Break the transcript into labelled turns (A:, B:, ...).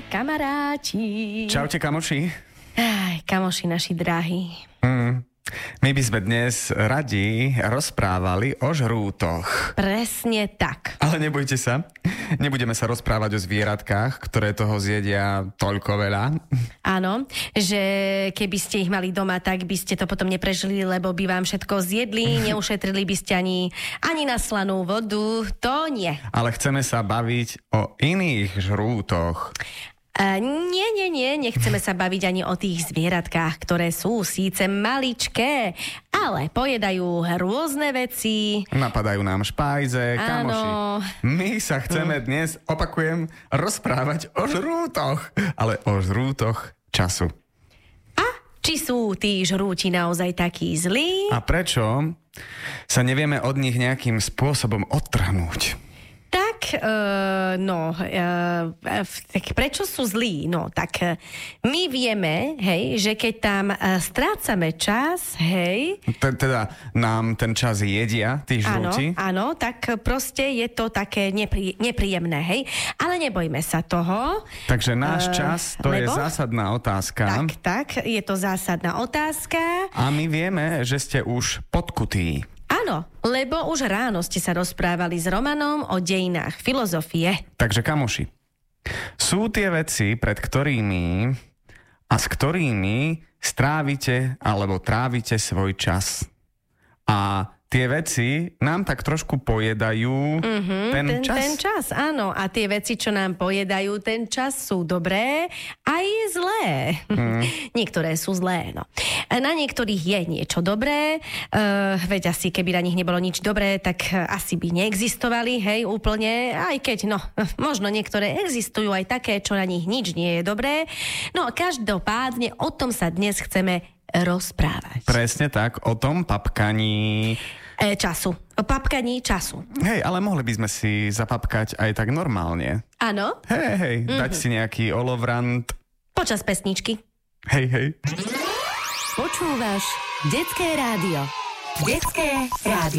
A: kamaráti.
B: Čaute, kamoši.
A: Aj, kamoši naši drahí.
B: My by sme dnes radi rozprávali o žrútoch.
A: Presne tak.
B: Ale nebojte sa, nebudeme sa rozprávať o zvieratkách, ktoré toho zjedia toľko veľa.
A: Áno, že keby ste ich mali doma, tak by ste to potom neprežili, lebo by vám všetko zjedli, neušetrili by ste ani na slanú vodu, to nie. Ale
B: chceme sa baviť o iných žrútoch.
A: Nie, nechceme sa baviť ani o tých zvieratkách, ktoré sú síce maličké, ale pojedajú rôzne veci.
B: Napadajú nám špajze,
A: Áno.
B: kamoši. My sa chceme dnes, opakujem, rozprávať o žrútoch, ale o žrútoch času.
A: A či sú tí žrúti naozaj takí zlí?
B: A prečo sa nevieme od nich nejakým spôsobom odtrhnúť?
A: Tak prečo sú zlí? No, tak my vieme, hej, že keď tam strácame čas, hej...
B: Teda nám ten čas jedia, tí žrúti?
A: Áno, tak proste je to také nepríjemné, hej. Ale nebojme sa toho.
B: Takže náš čas, to je zásadná otázka.
A: Tak, je to zásadná otázka.
B: A my vieme, že ste už podkutí.
A: Áno, lebo už ráno ste sa rozprávali s Romanom o dejinách filozofie.
B: Takže kamoši, sú tie veci, pred ktorými a s ktorými strávite alebo trávite svoj čas. A tie veci nám tak trošku pojedajú ten čas.
A: Ten čas, áno. A tie veci, čo nám pojedajú ten čas, sú dobré aj zlé. Niektoré sú zlé, no. Na niektorých je niečo dobré, veď asi keby na nich nebolo nič dobré, tak asi by neexistovali, hej, úplne, aj keď, možno niektoré existujú aj také, čo na nich nič nie je dobré. No, každopádne o tom sa dnes chceme rozprávať.
B: Presne tak, o tom papkaní
A: času. O papkaní času.
B: Hej, ale mohli by sme si zapapkať aj tak normálne.
A: Áno.
B: Hej, dať si nejaký olovrant.
A: Počas pesničky.
B: Hej.
C: Počúvaš Detské rádio. Detské rádio.